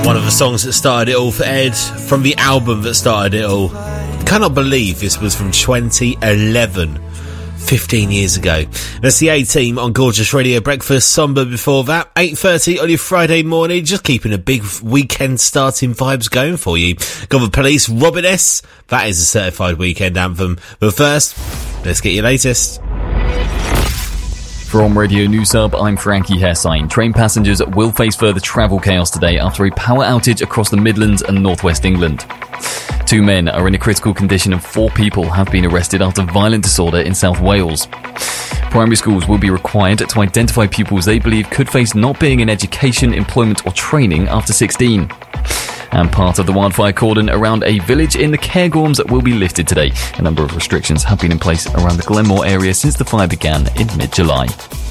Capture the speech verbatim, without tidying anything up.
One of the songs that started it all for Ed, from the album that started it all. Cannot believe this was from twenty eleven, fifteen years ago. That's the A-Team on Gorgeous Radio Breakfast. Somber before that, eight thirty on your Friday morning, just keeping a big weekend starting vibes going for you. Got the Police, Robin S. That is a certified weekend anthem. But first, let's get your latest. From Radio News Hub, I'm Frankie Hessine. Train passengers will face further travel chaos today after a power outage across the Midlands and northwest England. Two men are in a critical condition and four people have been arrested after violent disorder in South Wales. Primary schools will be required to identify pupils they believe could face not being in education, employment or training after sixteen. And part of the wildfire cordon around a village in the Cairngorms will be lifted today. A number of restrictions have been in place around the Glenmore area since the fire began in mid-July.